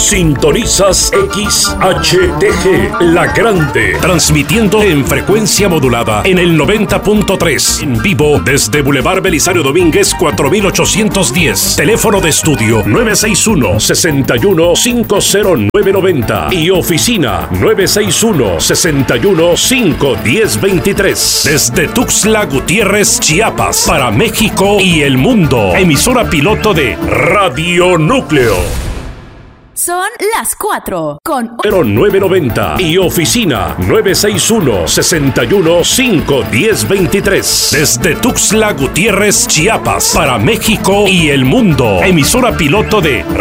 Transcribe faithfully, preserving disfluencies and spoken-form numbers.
Sintonizas X H T G, La Grande, transmitiendo en frecuencia modulada en el noventa punto tres, en vivo desde Boulevard Belisario Domínguez cuatro mil ochocientos diez. Teléfono de estudio nueve seis uno, seis uno cinco cero nueve nueve cero y oficina nueve seis uno, seis uno cinco uno cero dos tres. Desde Tuxtla Gutiérrez, Chiapas, para México y el mundo. Emisora piloto de Radio Núcleo. Son las cuatro con cero nueve nueve cero y oficina nueve seis uno, seis uno cinco uno cero dos tres. Desde Tuxtla Gutiérrez, Chiapas, para México y el mundo. Emisora piloto de